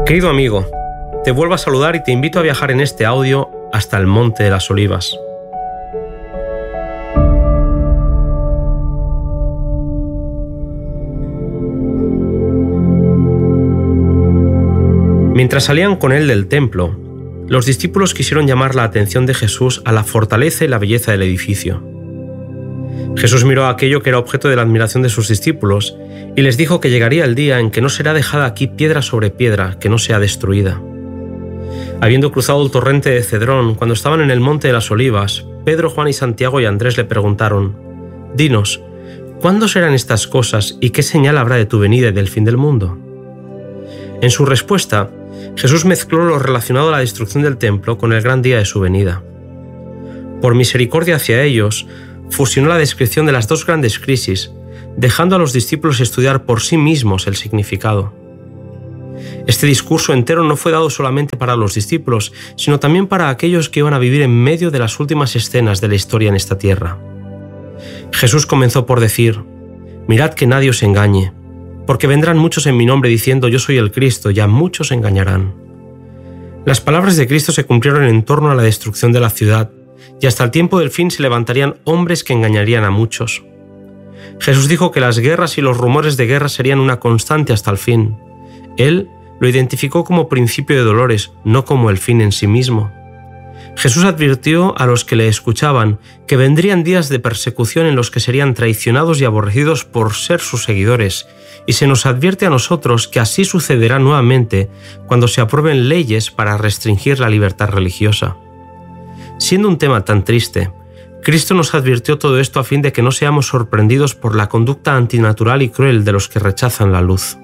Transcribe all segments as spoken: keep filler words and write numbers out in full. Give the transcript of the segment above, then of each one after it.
Querido amigo, te vuelvo a saludar y te invito a viajar en este audio hasta el Monte de las Olivas. Mientras salían con él del templo, los discípulos quisieron llamar la atención de Jesús a la fortaleza y la belleza del edificio. Jesús miró aquello que era objeto de la admiración de sus discípulos y les dijo que llegaría el día en que no será dejada aquí piedra sobre piedra que no sea destruida. Habiendo cruzado el torrente de Cedrón, cuando estaban en el Monte de las Olivas, Pedro, Juan y Santiago y Andrés le preguntaron: «Dinos, ¿cuándo serán estas cosas y qué señal habrá de tu venida y del fin del mundo?». En su respuesta, Jesús mezcló lo relacionado a la destrucción del templo con el gran día de su venida. Por misericordia hacia ellos, fusionó la descripción de las dos grandes crisis, dejando a los discípulos estudiar por sí mismos el significado. Este discurso entero no fue dado solamente para los discípulos, sino también para aquellos que iban a vivir en medio de las últimas escenas de la historia en esta tierra. Jesús comenzó por decir: «Mirad que nadie os engañe, porque vendrán muchos en mi nombre diciendo yo soy el Cristo, y a muchos engañarán». Las palabras de Cristo se cumplieron en torno a la destrucción de la ciudad, y hasta el tiempo del fin se levantarían hombres que engañarían a muchos. Jesús dijo que las guerras y los rumores de guerra serían una constante hasta el fin. Él lo identificó como principio de dolores, no como el fin en sí mismo. Jesús advirtió a los que le escuchaban que vendrían días de persecución en los que serían traicionados y aborrecidos por ser sus seguidores, y se nos advierte a nosotros que así sucederá nuevamente cuando se aprueben leyes para restringir la libertad religiosa. Siendo un tema tan triste, Cristo nos advirtió todo esto a fin de que no seamos sorprendidos por la conducta antinatural y cruel de los que rechazan la luz.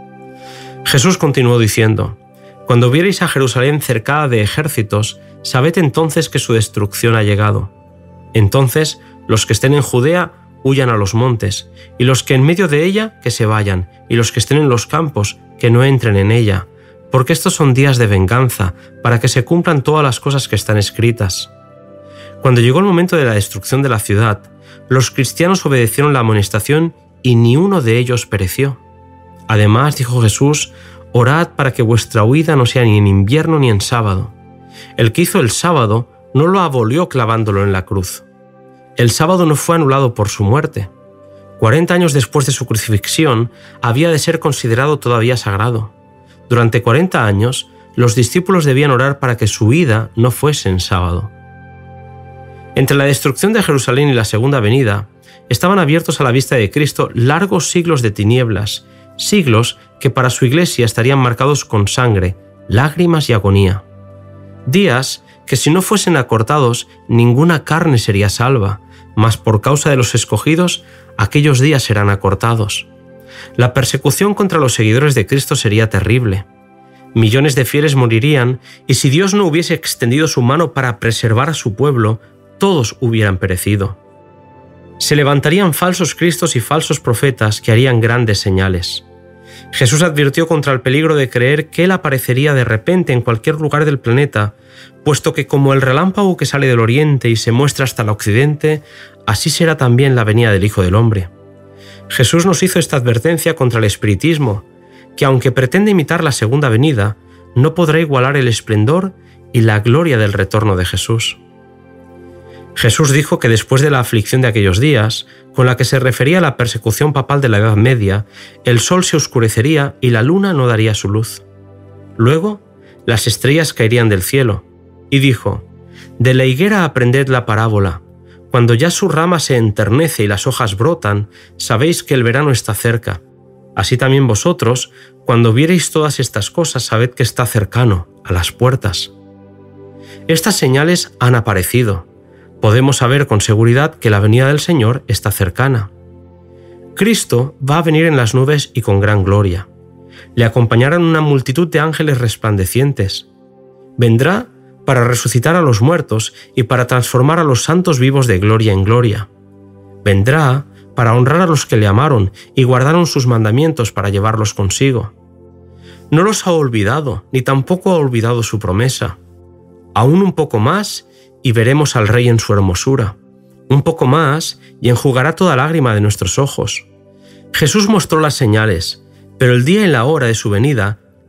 Jesús continuó diciendo: «Cuando viereis a Jerusalén cercada de ejércitos, sabed entonces que su destrucción ha llegado. Entonces, los que estén en Judea huyan a los montes, y los que en medio de ella, que se vayan, y los que estén en los campos, que no entren en ella, porque estos son días de venganza, para que se cumplan todas las cosas que están escritas». Cuando llegó el momento de la destrucción de la ciudad, los cristianos obedecieron la amonestación y ni uno de ellos pereció. Además, dijo Jesús: «Orad para que vuestra huida no sea ni en invierno ni en sábado». El que hizo el sábado no lo abolió clavándolo en la cruz. El sábado no fue anulado por su muerte. Cuarenta años después de su crucifixión, había de ser considerado todavía sagrado. Durante cuarenta años, los discípulos debían orar para que su huida no fuese en sábado. Entre la destrucción de Jerusalén y la segunda venida, estaban abiertos a la vista de Cristo largos siglos de tinieblas, siglos que para su iglesia estarían marcados con sangre, lágrimas y agonía. Días que si no fuesen acortados, ninguna carne sería salva, mas por causa de los escogidos, aquellos días serán acortados. La persecución contra los seguidores de Cristo sería terrible. Millones de fieles morirían, y si Dios no hubiese extendido su mano para preservar a su pueblo, todos hubieran perecido. Se levantarían falsos cristos y falsos profetas que harían grandes señales. Jesús advirtió contra el peligro de creer que Él aparecería de repente en cualquier lugar del planeta, puesto que como el relámpago que sale del oriente y se muestra hasta el occidente, así será también la venida del Hijo del Hombre. Jesús nos hizo esta advertencia contra el espiritismo, que aunque pretende imitar la segunda venida, no podrá igualar el esplendor y la gloria del retorno de Jesús. Jesús dijo que después de la aflicción de aquellos días, con la que se refería a la persecución papal de la Edad Media, el sol se oscurecería y la luna no daría su luz. Luego, las estrellas caerían del cielo. Y dijo: «De la higuera aprended la parábola. Cuando ya su rama se enternece y las hojas brotan, sabéis que el verano está cerca. Así también vosotros, cuando viereis todas estas cosas, sabed que está cercano, a las puertas». Estas señales han aparecido. Podemos saber con seguridad que la venida del Señor está cercana. Cristo va a venir en las nubes y con gran gloria. Le acompañarán una multitud de ángeles resplandecientes. Vendrá para resucitar a los muertos y para transformar a los santos vivos de gloria en gloria. Vendrá para honrar a los que le amaron y guardaron sus mandamientos para llevarlos consigo. No los ha olvidado, ni tampoco ha olvidado su promesa. Aún un poco más y veremos al Rey en su hermosura. Un poco más y enjugará toda lágrima de nuestros ojos. Jesús mostró las señales, pero el día y la hora de su venida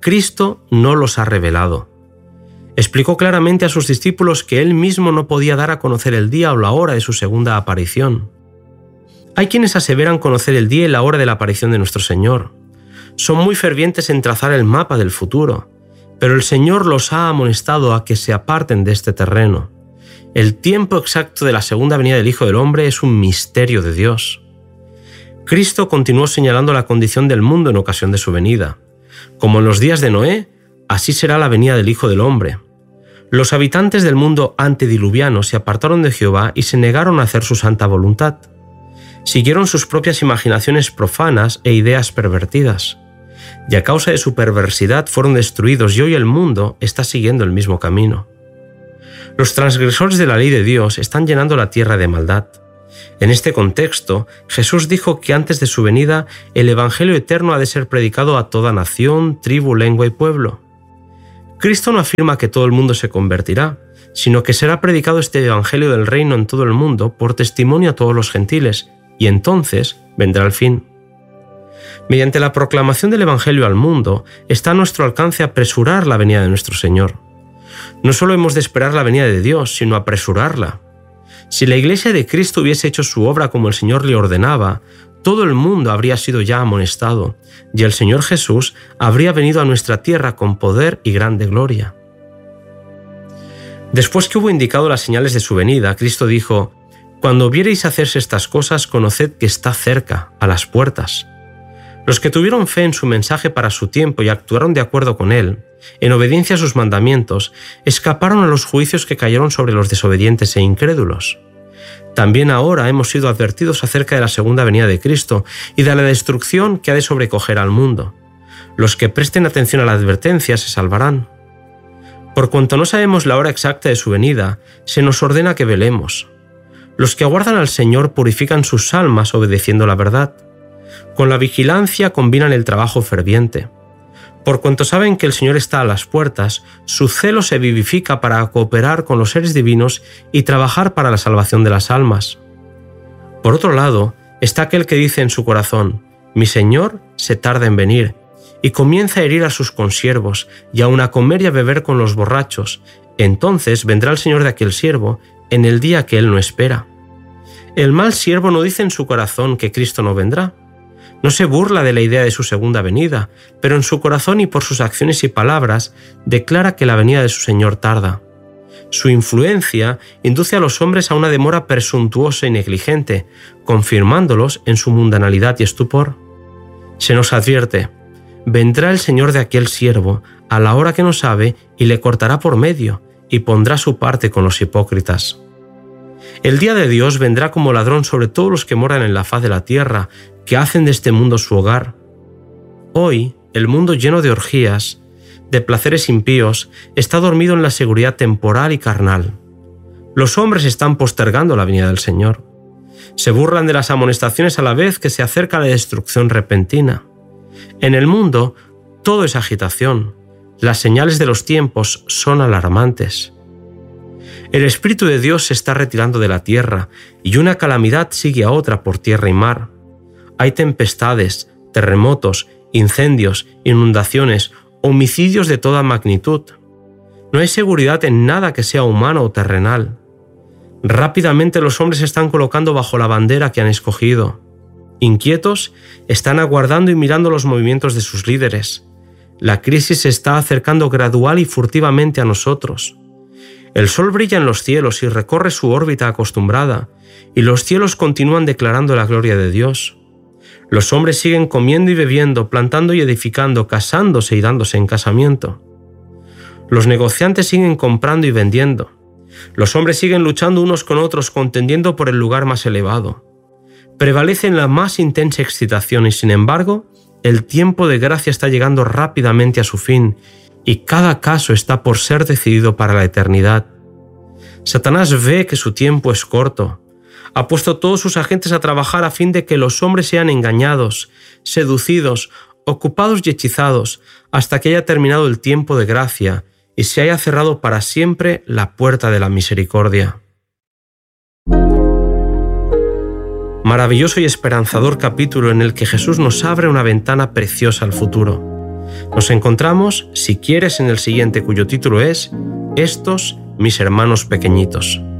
Cristo no los ha revelado. Explicó claramente a sus discípulos que él mismo no podía dar a conocer el día o la hora de su segunda aparición. Hay quienes aseveran conocer el día y la hora de la aparición de nuestro Señor. Son muy fervientes en trazar el mapa del futuro, pero el Señor los ha amonestado a que se aparten de este terreno. El tiempo exacto de la segunda venida del Hijo del Hombre es un misterio de Dios. Cristo continuó señalando la condición del mundo en ocasión de su venida. Como en los días de Noé, así será la venida del Hijo del Hombre. Los habitantes del mundo antediluviano se apartaron de Jehová y se negaron a hacer su santa voluntad. Siguieron sus propias imaginaciones profanas e ideas pervertidas, y a causa de su perversidad fueron destruidos, y hoy el mundo está siguiendo el mismo camino. Los transgresores de la ley de Dios están llenando la tierra de maldad. En este contexto, Jesús dijo que antes de su venida, el Evangelio eterno ha de ser predicado a toda nación, tribu, lengua y pueblo. Cristo no afirma que todo el mundo se convertirá, sino que será predicado este Evangelio del reino en todo el mundo por testimonio a todos los gentiles, y entonces vendrá el fin. Mediante la proclamación del Evangelio al mundo, está a nuestro alcance apresurar la venida de nuestro Señor. No solo hemos de esperar la venida de Dios, sino apresurarla. Si la Iglesia de Cristo hubiese hecho su obra como el Señor le ordenaba, todo el mundo habría sido ya amonestado, y el Señor Jesús habría venido a nuestra tierra con poder y grande gloria. Después que hubo indicado las señales de su venida, Cristo dijo: «Cuando viereis hacerse estas cosas, conoced que está cerca, a las puertas». Los que tuvieron fe en su mensaje para su tiempo y actuaron de acuerdo con él, en obediencia a sus mandamientos, escaparon a los juicios que cayeron sobre los desobedientes e incrédulos. También ahora hemos sido advertidos acerca de la segunda venida de Cristo y de la destrucción que ha de sobrecoger al mundo. Los que presten atención a la advertencia se salvarán. Por cuanto no sabemos la hora exacta de su venida, se nos ordena que velemos. Los que aguardan al Señor purifican sus almas obedeciendo la verdad. Con la vigilancia combinan el trabajo ferviente. Por cuanto saben que el Señor está a las puertas, su celo se vivifica para cooperar con los seres divinos y trabajar para la salvación de las almas. Por otro lado, está aquel que dice en su corazón: «Mi Señor se tarda en venir», y comienza a herir a sus consiervos y aun a comer y a beber con los borrachos. Entonces vendrá el Señor de aquel siervo en el día que él no espera. El mal siervo no dice en su corazón que Cristo no vendrá. No se burla de la idea de su segunda venida, pero en su corazón y por sus acciones y palabras declara que la venida de su Señor tarda. Su influencia induce a los hombres a una demora presuntuosa y negligente, confirmándolos en su mundanalidad y estupor. Se nos advierte: vendrá el Señor de aquel siervo a la hora que no sabe y le cortará por medio y pondrá su parte con los hipócritas. El día de Dios vendrá como ladrón sobre todos los que moran en la faz de la tierra, que hacen de este mundo su hogar. Hoy, el mundo lleno de orgías, de placeres impíos, está dormido en la seguridad temporal y carnal. Los hombres están postergando la venida del Señor. Se burlan de las amonestaciones a la vez que se acerca la destrucción repentina. En el mundo, todo es agitación. Las señales de los tiempos son alarmantes. El Espíritu de Dios se está retirando de la tierra y una calamidad sigue a otra por tierra y mar. Hay tempestades, terremotos, incendios, inundaciones, homicidios de toda magnitud. No hay seguridad en nada que sea humano o terrenal. Rápidamente los hombres se están colocando bajo la bandera que han escogido. Inquietos, están aguardando y mirando los movimientos de sus líderes. La crisis se está acercando gradual y furtivamente a nosotros. El sol brilla en los cielos y recorre su órbita acostumbrada, y los cielos continúan declarando la gloria de Dios. Los hombres siguen comiendo y bebiendo, plantando y edificando, casándose y dándose en casamiento. Los negociantes siguen comprando y vendiendo. Los hombres siguen luchando unos con otros, contendiendo por el lugar más elevado. Prevalece en la más intensa excitación y, sin embargo, el tiempo de gracia está llegando rápidamente a su fin, y cada caso está por ser decidido para la eternidad. Satanás ve que su tiempo es corto. Ha puesto todos sus agentes a trabajar a fin de que los hombres sean engañados, seducidos, ocupados y hechizados, hasta que haya terminado el tiempo de gracia y se haya cerrado para siempre la puerta de la misericordia. Maravilloso y esperanzador capítulo en el que Jesús nos abre una ventana preciosa al futuro. Nos encontramos, si quieres, en el siguiente, cuyo título es Estos mis hermanos pequeñitos.